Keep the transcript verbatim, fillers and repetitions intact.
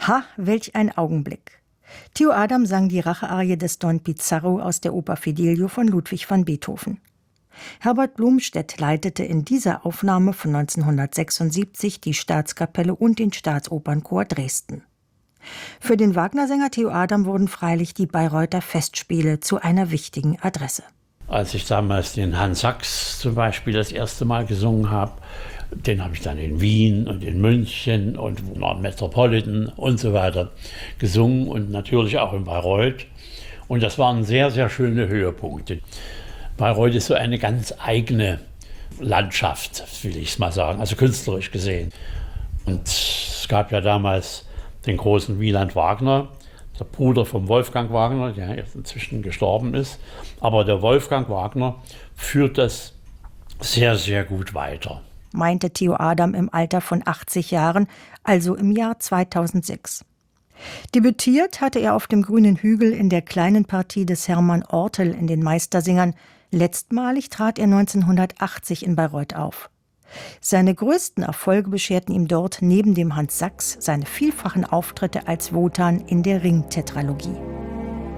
Ha, welch ein Augenblick! Theo Adam sang die Rachearie des Don Pizarro aus der Oper Fidelio von Ludwig van Beethoven. Herbert Blumstedt leitete in dieser Aufnahme von neunzehnhundertsechsundsiebzig die Staatskapelle und den Staatsopernchor Dresden. Für den Wagner-Sänger Theo Adam wurden freilich die Bayreuther Festspiele zu einer wichtigen Adresse. Als ich damals den Hans Sachs zum Beispiel das erste Mal gesungen habe, den habe ich dann in Wien und in München und im Metropolitan und so weiter gesungen und natürlich auch in Bayreuth. Und das waren sehr, sehr schöne Höhepunkte. Bayreuth ist so eine ganz eigene Landschaft, will ich es mal sagen, also künstlerisch gesehen. Und es gab ja damals den großen Wieland Wagner, der Bruder von Wolfgang Wagner, der jetzt inzwischen gestorben ist. Aber der Wolfgang Wagner führt das sehr, sehr gut weiter, meinte Theo Adam im Alter von achtzig Jahren, also im Jahr zweitausendsechs. Debütiert hatte er auf dem Grünen Hügel in der kleinen Partie des Hermann Ortel in den Meistersingern. Letztmalig trat er neunzehnhundertachtzig in Bayreuth auf. Seine größten Erfolge bescherten ihm dort neben dem Hans Sachs seine vielfachen Auftritte als Wotan in der Ring-Tetralogie.